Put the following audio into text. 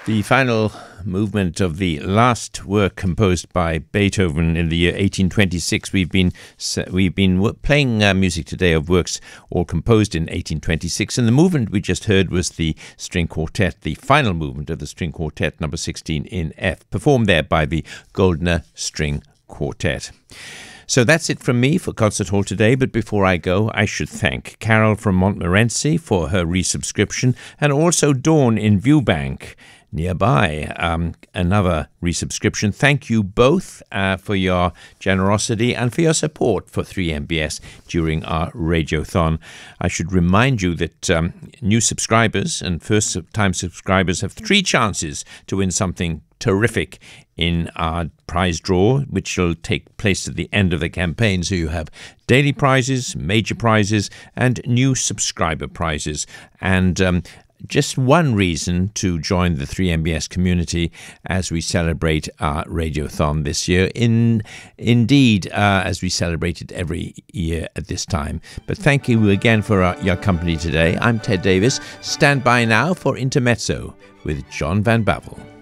The final movement of the last work composed by Beethoven in the year 1826. We've been playing music today of works all composed in 1826, and the movement we just heard was the string quartet, the final movement of the string quartet, number 16 in F, performed there by the Goldner String Quartet. So that's it from me for Concert Hall today, but before I go, I should thank Carol from Montmorency for her resubscription, and also Dawn in Viewbank nearby, another resubscription. Thank you both for your generosity and for your support for 3MBS during our Radiothon. I should remind you that new subscribers and first-time subscribers have 3 chances to win something terrific in our prize draw, which will take place at the end of the campaign. So you have daily prizes, major prizes, and new subscriber prizes. And just one reason to join the 3MBS community as we celebrate our Radiothon this year. Indeed, as we celebrate it every year at this time. But thank you again for your company today. I'm Ted Davis. Stand by now for Intermezzo with John Van Bavel.